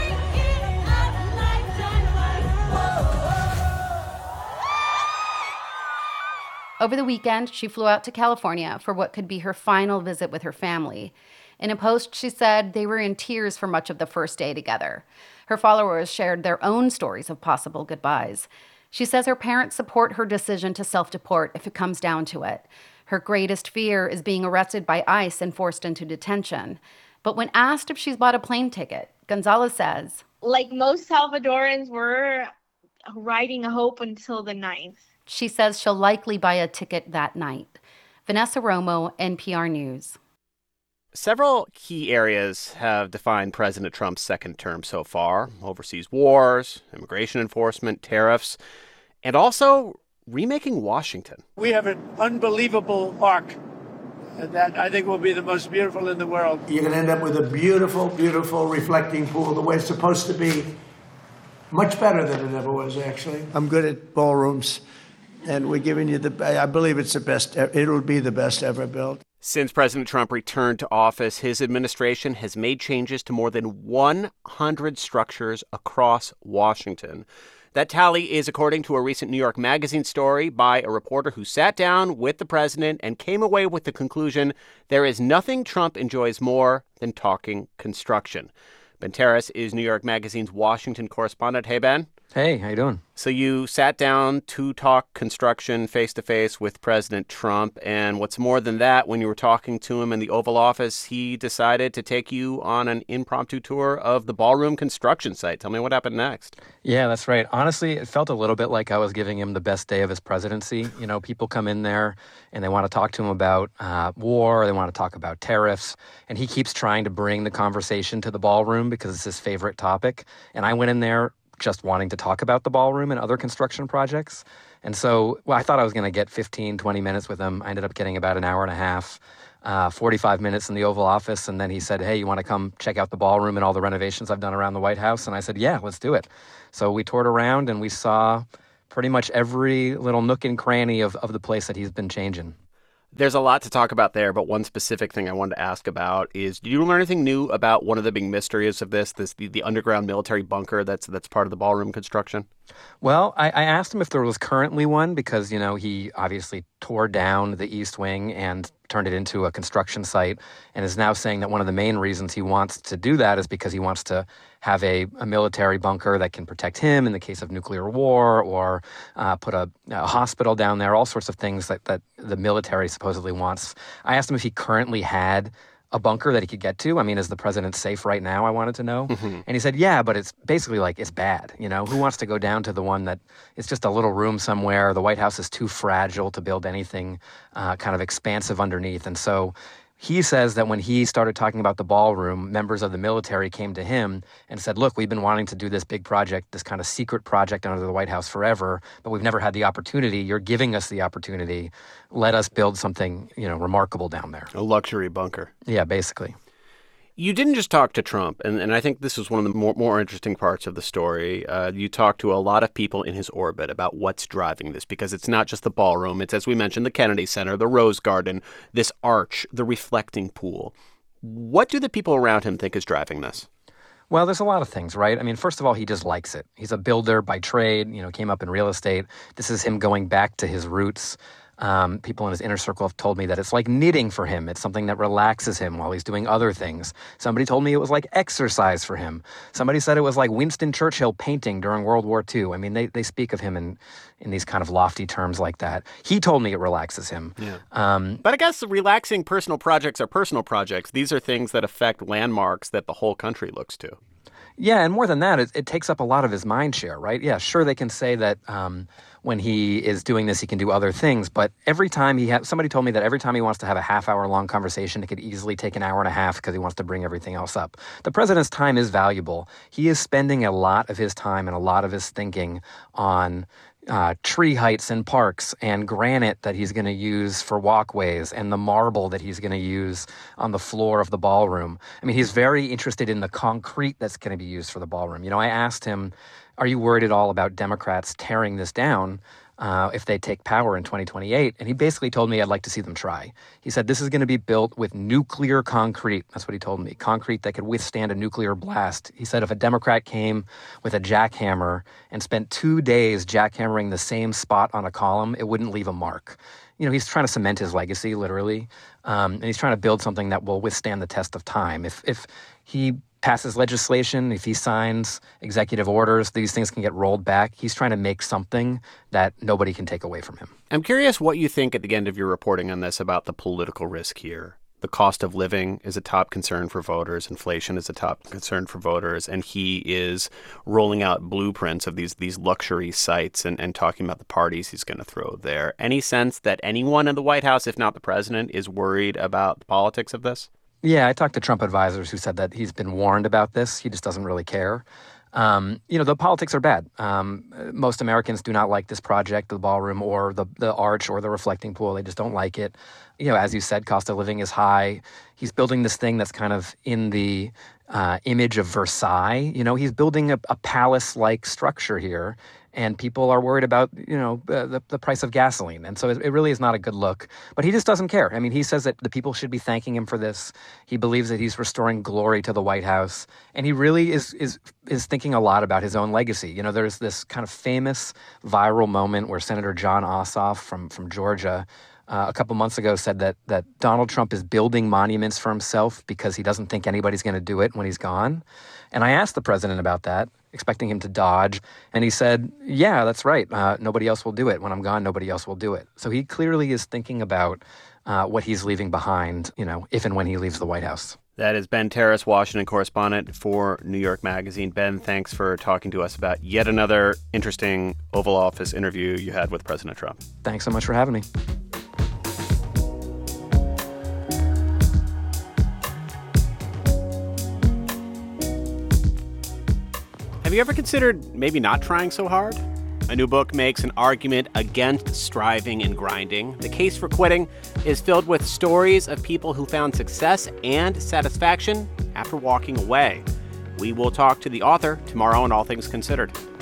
Over the weekend, she flew out to California for what could be her final visit with her family. In a post, she said they were in tears for much of the first day together. Her followers shared their own stories of possible goodbyes. She says her parents support her decision to self-deport if it comes down to it. Her greatest fear is being arrested by ICE and forced into detention. But when asked if she's bought a plane ticket, Gonzalez says, like most Salvadorans, we're riding a hope until the 9th. She says she'll likely buy a ticket that night. Vanessa Romo, NPR News. Several key areas have defined President Trump's second term so far: overseas wars, immigration enforcement, tariffs, and also remaking Washington. We have an unbelievable arc that I think will be the most beautiful in the world. You're going to end up with a beautiful, beautiful reflecting pool the way it's supposed to be. Much better than it ever was, actually. I'm good at ballrooms, and we're giving you I believe it's the best. It'll be the best ever built. Since President Trump returned to office, his administration has made changes to more than 100 structures across Washington. That tally is according to a recent New York Magazine story by a reporter who sat down with the president and came away with the conclusion there is nothing Trump enjoys more than talking construction. Ben Terris is New York Magazine's Washington correspondent. Hey, Ben. Hey, how you doing? So you sat down to talk construction face-to-face with President Trump, and what's more than that, when you were talking to him in the Oval Office, he decided to take you on an impromptu tour of the ballroom construction site. Tell me what happened next. Yeah, that's right. Honestly, it felt a little bit like I was giving him the best day of his presidency. You know, people come in there and they want to talk to him about war, they want to talk about tariffs, and he keeps trying to bring the conversation to the ballroom because it's his favorite topic. And I went in there just wanting to talk about the ballroom and other construction projects. And so, I thought I was going to get 15, 20 minutes with him. I ended up getting about an hour and a half, 45 minutes in the Oval Office. And then he said, hey, you want to come check out the ballroom and all the renovations I've done around the White House? And I said, yeah, let's do it. So we toured around and we saw pretty much every little nook and cranny of the place that he's been changing. There's a lot to talk about there, but one specific thing I wanted to ask about is, did you learn anything new about one of the big mysteries of the underground military bunker that's part of the ballroom construction? Well, I asked him if there was currently one because, you know, he obviously tore down the East Wing and turned it into a construction site and is now saying that one of the main reasons he wants to do that is because he wants to have a military bunker that can protect him in the case of nuclear war or put a hospital down there, all sorts of things that the military supposedly wants. I asked him if he currently had a bunker that he could get to. I mean, is the president safe right now? I wanted to know. Mm-hmm. And he said, yeah, but it's basically like it's bad. You know, who wants to go down to the one that it's just a little room somewhere? The White House is too fragile to build anything kind of expansive underneath. And so he says that when he started talking about the ballroom, members of the military came to him and said, look, we've been wanting to do this big project, this kind of secret project under the White House forever, but we've never had the opportunity. You're giving us the opportunity. Let us build something, you know, remarkable down there. A luxury bunker. Yeah, basically. You didn't just talk to Trump, and I think this was one of the more interesting parts of the story. You talked to a lot of people in his orbit about what's driving this, because it's not just the ballroom. It's, as we mentioned, the Kennedy Center, the Rose Garden, this arch, the reflecting pool. What do the people around him think is driving this? Well, there's a lot of things, right? I mean, first of all, he just likes it. He's a builder by trade, you know, came up in real estate. This is him going back to his roots. People in his inner circle have told me that it's like knitting for him. It's something that relaxes him while he's doing other things. Somebody told me it was like exercise for him. Somebody said it was like Winston Churchill painting during World War II. I mean, they speak of him in these kind of lofty terms like that. He told me it relaxes him. Yeah. But I guess relaxing personal projects are personal projects. These are things that affect landmarks that the whole country looks to. Yeah, and more than that, it takes up a lot of his mind share, right? Yeah, sure, they can say that when he is doing this, he can do other things, but every time somebody told me that every time he wants to have a half-hour-long conversation, it could easily take an hour and a half because he wants to bring everything else up. The president's time is valuable. He is spending a lot of his time and a lot of his thinking on tree heights and parks and granite that he's going to use for walkways and the marble that he's going to use on the floor of the ballroom. I mean, he's very interested in the concrete that's going to be used for the ballroom. You know, I asked him, are you worried at all about Democrats tearing this down if they take power in 2028? And he basically told me I'd like to see them try. He said, this is going to be built with nuclear concrete. That's what he told me. Concrete that could withstand a nuclear blast. He said if a Democrat came with a jackhammer and spent 2 days jackhammering the same spot on a column, it wouldn't leave a mark. You know, he's trying to cement his legacy, literally. And he's trying to build something that will withstand the test of time. If he passes legislation, if he signs executive orders, these things can get rolled back. He's trying to make something that nobody can take away from him. I'm curious what you think at the end of your reporting on this about the political risk here. The cost of living is a top concern for voters. Inflation is a top concern for voters. And he is rolling out blueprints of these luxury sites and talking about the parties he's going to throw there. Any sense that anyone in the White House, if not the president, is worried about the politics of this? Yeah, I talked to Trump advisors who said that he's been warned about this. He just doesn't really care. You know, the politics are bad. Most Americans do not like this project, the ballroom or the arch or the reflecting pool. They just don't like it. You know, as you said, cost of living is high. He's building this thing that's kind of in the image of Versailles. You know, he's building a palace-like structure here. And people are worried about, you know, the price of gasoline. And so it really is not a good look. But he just doesn't care. I mean, he says that the people should be thanking him for this. He believes that he's restoring glory to the White House. And he really is thinking a lot about his own legacy. You know, there's this kind of famous viral moment where Senator Jon Ossoff from Georgia a couple months ago said that Donald Trump is building monuments for himself because he doesn't think anybody's going to do it when he's gone. And I asked the president about that. expecting him to dodge. And he said, yeah, that's right. Nobody else will do it. When I'm gone, nobody else will do it. So he clearly is thinking about what he's leaving behind, if and when he leaves the White House. That is Ben Terris, Washington correspondent for New York Magazine. Ben, thanks for talking to us about yet another interesting Oval Office interview you had with President Trump. Thanks so much for having me. Have you ever considered maybe not trying so hard? A new book makes an argument against striving and grinding. The Case for Quitting is filled with stories of people who found success and satisfaction after walking away. We will talk to the author tomorrow on All Things Considered.